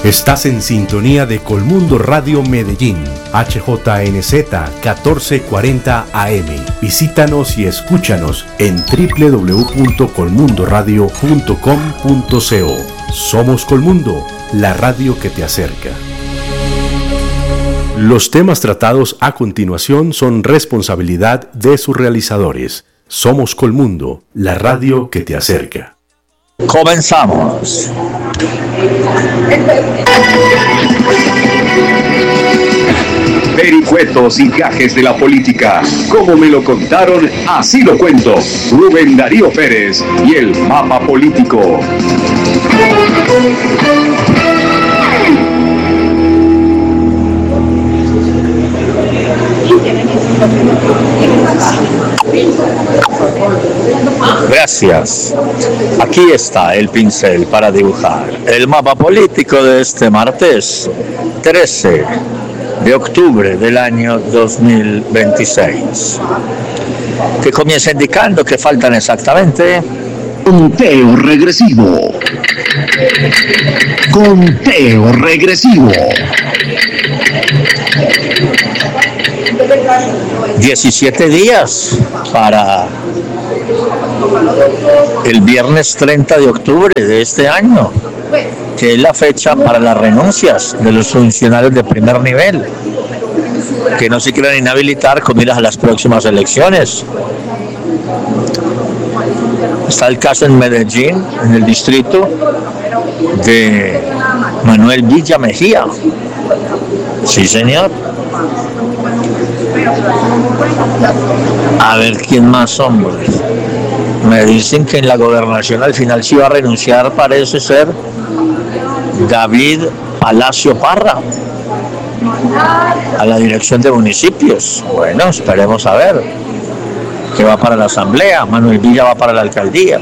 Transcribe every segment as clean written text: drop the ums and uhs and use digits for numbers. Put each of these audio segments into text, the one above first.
Estás en sintonía de Colmundo Radio Medellín, HJNZ 1440 AM. Visítanos y escúchanos en www.colmundoradio.com.co. Somos Colmundo, la radio que te acerca. Los temas tratados a continuación son responsabilidad de sus realizadores. Somos Colmundo, la radio que te acerca. Comenzamos. Vericuetos y gajes de la política. Como me lo contaron, así lo cuento. Rubén Darío Pérez y el mapa político. Gracias. Aquí está el pincel para dibujar el mapa político de este martes 13 de octubre del año 2026, que comienza indicando que faltan exactamente Conteo regresivo. Conteo regresivo. 17 días para el viernes 30 de octubre de este año, que es la fecha para las renuncias de los funcionarios de primer nivel, que no se quieran inhabilitar con miras a las próximas elecciones. Está el caso en Medellín, en el distrito de Manuel Villa Mejía. Sí, señor. A ver quién más, hombres. Me dicen que en la gobernación al final sí va a renunciar, parece ser David Palacio Parra a la dirección de municipios. Bueno, esperemos a ver, que va para la asamblea. Manuel Villa va para la alcaldía.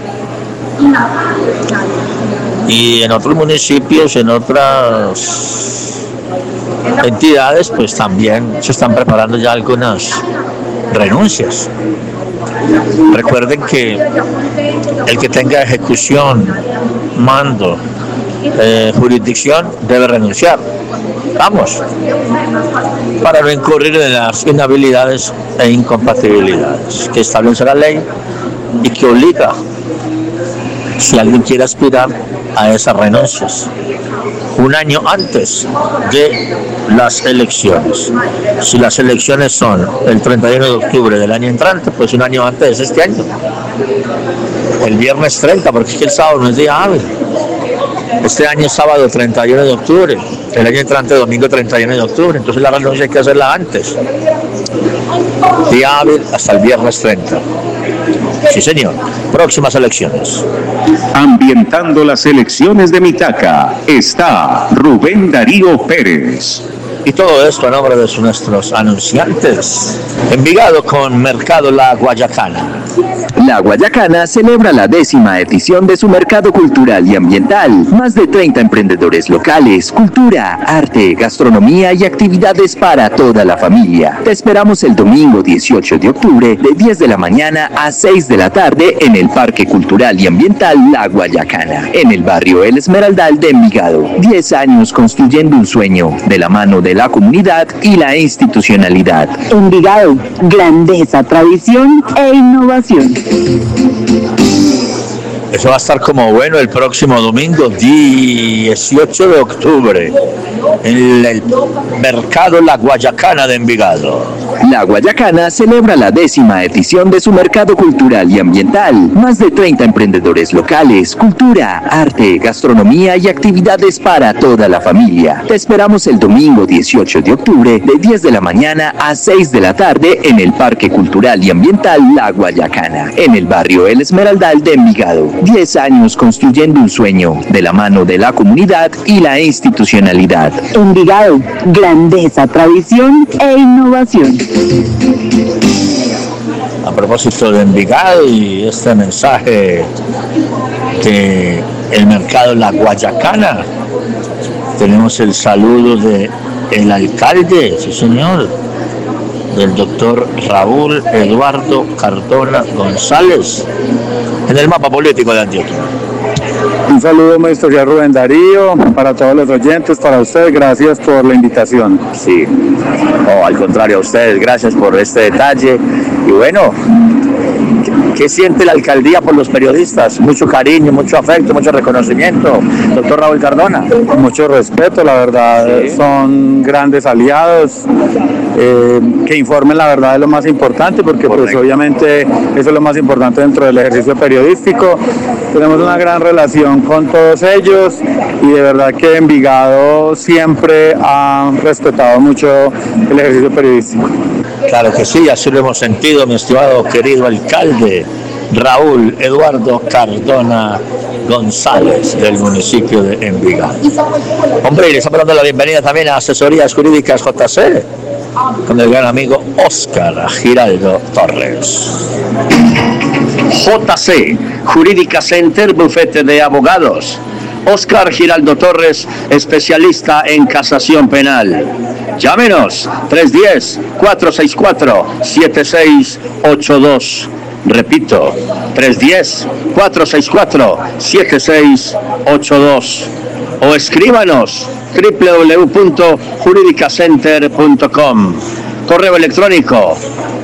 Y en otros municipios, en otras entidades, pues también se están preparando ya algunas renuncias. Recuerden que el que tenga ejecución, mando, jurisdicción debe renunciar. Vamos, para no incurrir en las inhabilidades e incompatibilidades que establece la ley y que obliga, si alguien quiere aspirar a esas renuncias, un año antes de las elecciones. Si las elecciones son el 31 de octubre del año entrante, pues un año antes de este año, el viernes 30, porque es que el sábado no es día hábil. Este año es sábado 31 de octubre, el año entrante domingo 31 de octubre, entonces la renuncia hay que hacerla antes. Día hábil hasta el viernes 30. Sí, señor. Próximas elecciones. Ambientando las elecciones de Mitaca está Rubén Darío Pérez. Y todo esto a nombre de nuestros anunciantes. Envigado con Mercado La Guayacana. La Guayacana celebra la 10ª edición de su mercado cultural y ambiental. Más de 30 emprendedores locales, cultura, arte, gastronomía y actividades para toda la familia. Te esperamos el domingo 18 de octubre de 10 de la mañana a 6 de la tarde en el Parque Cultural y Ambiental La Guayacana, en el barrio El Esmeraldal de Envigado. 10 años construyendo un sueño de la mano de la comunidad y la institucionalidad. Envigado, grandeza, tradición e innovación. Eso va a estar como bueno el próximo domingo 18 de octubre en el Mercado La Guayacana de Envigado. La Guayacana celebra la 10ª edición de su mercado cultural y ambiental. Más de 30 emprendedores locales, cultura, arte, gastronomía y actividades para toda la familia. Te esperamos el domingo 18 de octubre de 10 de la mañana a 6 de la tarde en el Parque Cultural y Ambiental La Guayacana, en el barrio El Esmeraldal de Envigado. 10 años construyendo un sueño de la mano de la comunidad y la institucionalidad. Envigado, grandeza, tradición e innovación. A propósito de Envigado y este mensaje de el mercado La Guayacana, tenemos el saludo de el alcalde, sí señor, del doctor Raúl Eduardo Cardona González, en el mapa político de Antioquia. Un saludo muy especial, Rubén Darío, para todos los oyentes, para ustedes, gracias por la invitación. Sí, no, al contrario a ustedes, gracias por este detalle. Y bueno, ¿qué siente la alcaldía por los periodistas? Mucho cariño, mucho afecto, mucho reconocimiento. Doctor Raúl Cardona. Mucho respeto, la verdad, sí. Son grandes aliados. Que informen la verdad es lo más importante, porque pues obviamente eso es lo más importante dentro del ejercicio periodístico. Tenemos una gran relación con todos ellos y de verdad que Envigado siempre ha respetado mucho el ejercicio periodístico. Claro que sí, así lo hemos sentido, mi estimado querido alcalde Raúl Eduardo Cardona González, del municipio de Envigado. Hombre, y les estamos dando la bienvenida también a Asesorías Jurídicas JC, con el gran amigo Óscar Giraldo Torres. JC, Jurídica Center, bufete de abogados. Óscar Giraldo Torres, especialista en casación penal. Llámenos 310-464-7682. Repito, 310-464-7682. O escríbanos www.juridicacenter.com. Correo electrónico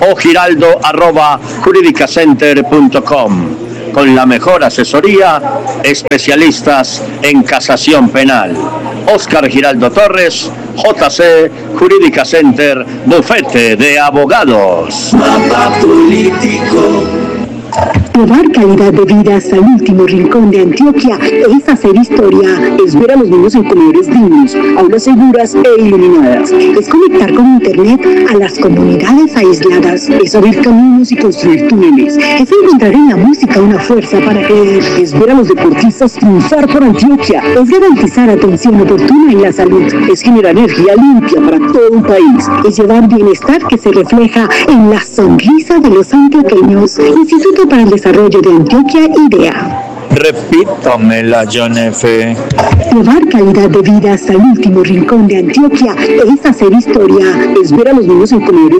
ogiraldo@juridicacenter.com. Con la mejor asesoría, especialistas en casación penal. Óscar Giraldo Torres, JC, Jurídica Center, bufete de abogados. Mapa político. Llevar calidad de vida hasta el último rincón de Antioquia es hacer historia, es ver a los niños en comedores dignos, aulas seguras e iluminadas, es conectar con internet a las comunidades aisladas, es abrir caminos y construir túneles, es encontrar en la música una fuerza para creer, es ver a los deportistas triunfar por Antioquia, es garantizar atención oportuna en la salud, es generar energía limpia para todo un país, es llevar bienestar que se refleja en la sonrisa de los antioqueños. Instituto para el Desarrollo de Antioquia, IDEA. Repítamela, John F. Llevar calidad de vida hasta el último rincón de Antioquia es hacer historia, es ver a los niños en comedores